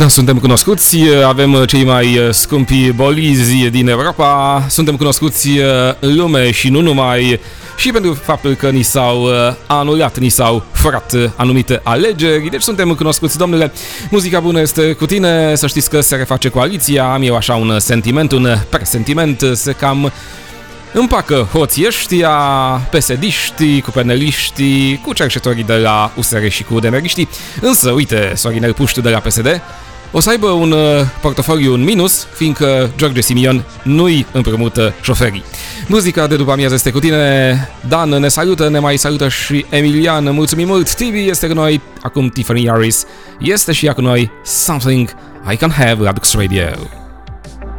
Da, suntem cunoscuți, avem cei mai scumpi bolizi din Europa, suntem cunoscuți în lume și nu numai, și pentru faptul că ni s-au anulat, ni s-au furat anumite alegeri, deci suntem cunoscuți, domnule. Muzica bună este cu tine, să știți că se reface coaliția, am eu așa un sentiment, un presentiment, se cam împacă hoții ăștia, PSD-știi, cu peneliștii, cu cercetorii de la USR și cu demeriștii. Însă, uite, Sorinel Puștiu de la PSD o să aibă un portofoliu în minus, fiindcă George Simion nu-i împrumută șoferii. Muzica de după amiază este cu tine, Dan ne salută, ne mai salută și Emilian, mulțumim mult, Tibi este cu noi, acum Tiffany Harris este și ea cu noi, Something I Can Have la Dux Radio.